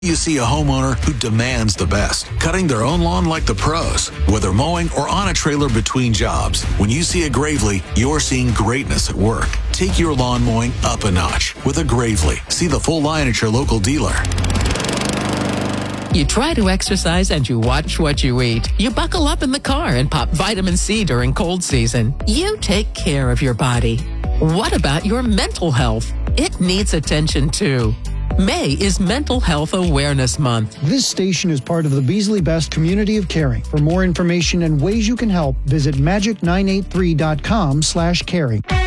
You see a homeowner who demands the best, cutting their own lawn like the pros, whether mowing or on a trailer between jobs. When you see a Gravely, you're seeing greatness at work. Take your lawn mowing up a notch with a Gravely. See the full line at your local dealer. You try to exercise and you watch what you eat. You buckle up in the car and pop vitamin C during cold season. You take care of your body. What about your mental health? It needs attention too. May is Mental Health Awareness Month. This station is part of the Beasley Best community of caring. For more information and ways you can help, visit magic983.com/caring.